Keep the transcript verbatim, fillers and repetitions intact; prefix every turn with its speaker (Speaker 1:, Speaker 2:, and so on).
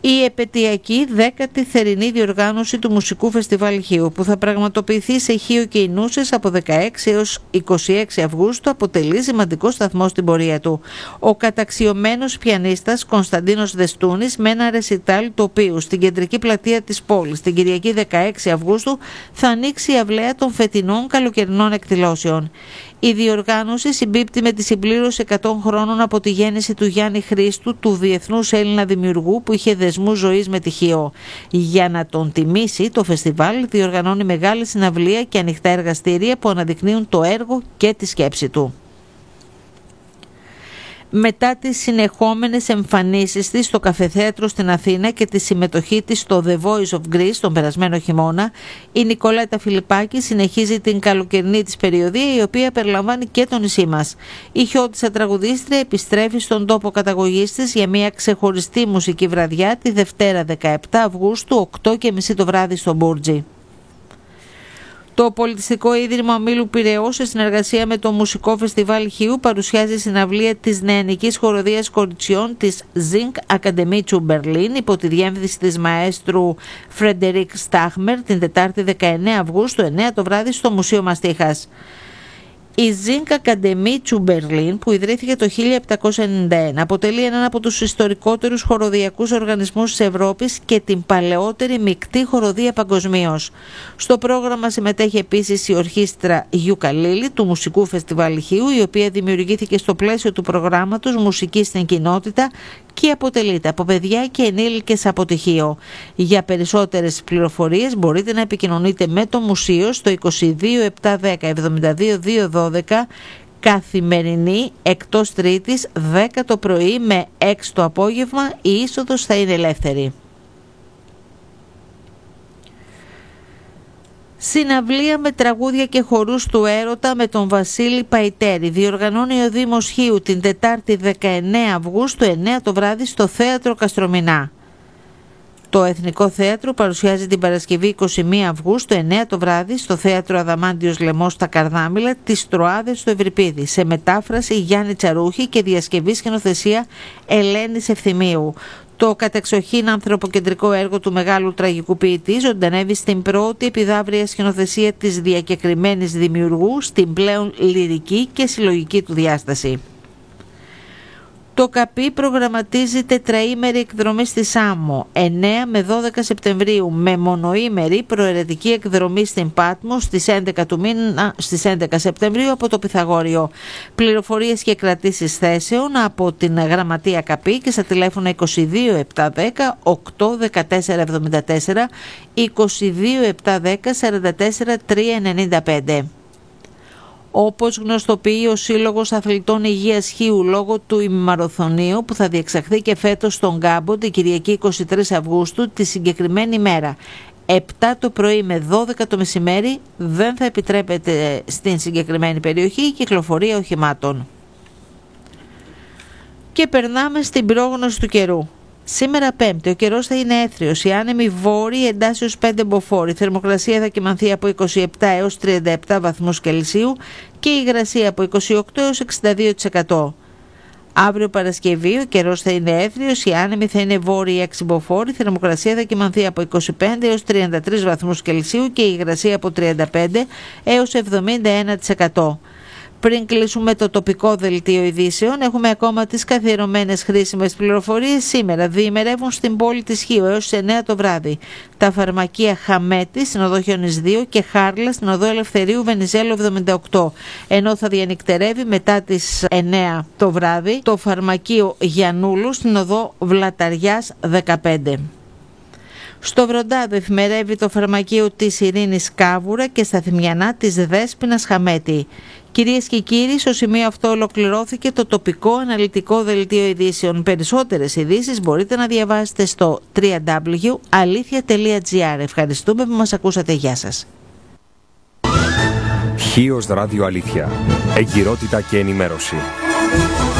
Speaker 1: η επετειακή δέκατη θερινή διοργάνωση του Μουσικού Φεστιβάλ Χίου, που θα πραγματοποιηθεί σε Χίο και Ινούσες από δεκαέξι έως είκοσι έξι Αυγούστου, αποτελεί σημαντικό σταθμό στην πορεία του. Ο καταξιωμένος πιανίστας Κωνσταντίνος Δεστούνης, με ένα ρεσιτάλ του οποίου στην κεντρική πλατεία της πόλης την Κυριακή δεκαέξι Αυγούστου θα ανοίξει η αυλαία των φετινών καλοκαιρινών εκδηλώσεων. Η διοργάνωση συμπίπτει με τη συμπλήρωση εκατό χρόνων από τη γέννηση του Γιάννη Χρήστου, του διεθνούς Έλληνα δημιουργού που είχε δεσμούς ζωής με τη Χίο. Για να τον τιμήσει, το φεστιβάλ διοργανώνει μεγάλη συναυλία και ανοιχτά εργαστήρια που αναδεικνύουν το έργο και τη σκέψη του. Μετά τις συνεχόμενες εμφανίσεις της στο Καφεθέατρο στην Αθήνα και τη συμμετοχή της στο The Voice of Greece τον περασμένο χειμώνα, η Νικολέτα Φιλιππάκη συνεχίζει την καλοκαιρινή της περιοδία, η οποία περιλαμβάνει και το νησί μας. Η χιώτισσα τραγουδίστρια επιστρέφει στον τόπο καταγωγής της για μια ξεχωριστή μουσική βραδιά τη Δευτέρα δεκαεπτά Αυγούστου, οκτώ και μισή το βράδυ στο Μπούρτζι. Το Πολιτιστικό Ίδρυμα Ομίλου Πειραιώς, σε συνεργασία με το Μουσικό Φεστιβάλ Χίου, παρουσιάζει συναυλία της νεανικής χοροδίας κοριτσιών της Zink Academie zu Berlin υπό τη διεύθυνση της μαέστρου Φρεντερίκ Στάχμερ την Τετάρτη δεκαεννέα Αυγούστου, εννέα το βράδυ στο Μουσείο Μαστίχας. Η Zink Academie zu Berlin, που ιδρύθηκε το χίλια επτακόσια ενενήντα ένα, αποτελεί έναν από τους ιστορικότερους χοροδιακούς οργανισμούς της Ευρώπης και την παλαιότερη μεικτή χοροδία παγκοσμίως. Στο πρόγραμμα συμμετέχει επίσης η ορχήστρα Γιουκαλίλη του Μουσικού Φεστιβάλ Χίου, η οποία δημιουργήθηκε στο πλαίσιο του προγράμματος Μουσική στην Κοινότητα και αποτελείται από παιδιά και ενήλικες από τη Χίο. Για περισσότερες πληροφορίες μπορείτε να επικοινωνείτε με το Μουσείο στο είκοσι δύο επτακόσια δέκα εβδομήντα δύο διακόσια δώδεκα, καθημερινή εκτός Τρίτης, δέκα το πρωί με έξι το απόγευμα. Η είσοδος θα είναι ελεύθερη. Συναυλία με τραγούδια και χορούς του έρωτα με τον Βασίλη Παϊτέρη διοργανώνει ο Δήμος Χίου την Τετάρτη δεκαεννέα Αυγούστου, εννέα το βράδυ στο Θέατρο Καστρομηνά. Το Εθνικό Θέατρο παρουσιάζει την Παρασκευή εικοστή πρώτη Αυγούστου, εννέα το βράδυ στο Θέατρο Αδαμάντιος Λεμός στα Καρδάμηλα, τις Τροάδες του Ευρυπίδη, σε μετάφραση Γιάννη Τσαρούχη και διασκευή σκηνοθεσία Ελένης Ευθυμίου. Το κατεξοχήν ανθρωποκεντρικό έργο του μεγάλου τραγικού ποιητή ζωντανεύει στην πρώτη επιδαύρια σκηνοθεσία της διακεκριμένης δημιουργού, στην πλέον λυρική και συλλογική του διάσταση. Το ΚΑΠΗ προγραμματίζει τετραήμερη εκδρομή στη Σάμο, εννέα με δώδεκα Σεπτεμβρίου, με μονοήμερη προαιρετική εκδρομή στην Πάτμο στις έντεκα του μήνα, στις έντεκα Σεπτεμβρίου από το Πυθαγόριο. Πληροφορίες και κρατήσεις θέσεων από την Γραμματεία ΚΑΠΗ και στα τηλέφωνα είκοσι δύο επτακόσια δέκα οκτώ δεκατέσσερα εβδομήντα τέσσερα, είκοσι δύο επτακόσια δέκα σαράντα τέσσερα τριακόσια ενενήντα πέντε. Όπως γνωστοποιεί ο Σύλλογος Αθλητών Υγείας Χίου λόγω του ημιμαραθωνίου που θα διεξαχθεί και φέτος στον Γκάμπο την Κυριακή εικοστή τρίτη Αυγούστου, τη συγκεκριμένη μέρα επτά το πρωί με δώδεκα το μεσημέρι, δεν θα επιτρέπεται στην συγκεκριμένη περιοχή η κυκλοφορία οχημάτων. Και περνάμε στην πρόγνωση του καιρού. Σήμερα Πέμπτη ο καιρός θα είναι έθριος, η άνεμη βόρειη εντάσσεως πέντε μποφόρ, η θερμοκρασία θα κυμανθεί από είκοσι επτά έως τριάντα επτά βαθμούς Κελσίου και η υγρασία από είκοσι οκτώ έως εξήντα δύο τοις εκατό. Αύριο Παρασκευή ο καιρός θα είναι έθριος, η άνεμη θα είναι βόρειη έξι μποφόρ, η θερμοκρασία θα κυμανθεί από είκοσι πέντε έως τριάντα τρεις βαθμούς Κελσίου και η υγρασία από τριάντα πέντε έως εβδομήντα ένα τοις εκατό. Πριν κλείσουμε το τοπικό δελτίο ειδήσεων, έχουμε ακόμα τις καθιερωμένες χρήσιμες πληροφορίες. Σήμερα διημερεύουν στην πόλη της Χίου έως εννέα το βράδυ τα φαρμακεία Χαμέτη στην οδό Χιόνις δύο και Χάρλα στην οδό Ελευθερίου Βενιζέλου εβδομήντα οκτώ, ενώ θα διανυκτερεύει μετά τις εννέα το βράδυ το φαρμακείο Γιαννούλου στην οδό Βλαταριάς δεκαπέντε. Στο Βροντάδο εφημερεύει το φαρμακείο της Ειρήνης Κάβουρα και στα Θυμιανά της Δέσποινας Χαμέτη. Κυρίες και κύριοι, στο σημείο αυτό ολοκληρώθηκε το τοπικό αναλυτικό δελτίο ειδήσεων. Περισσότερες ειδήσεις μπορείτε να διαβάσετε στο double-u double-u double-u τελεία αλήθεια τελεία τζι άρ. Ευχαριστούμε που μας ακούσατε. Γεια σας.
Speaker 2: Χίος Ράδιο Αλήθεια. Εγκυρότητα και ενημέρωση.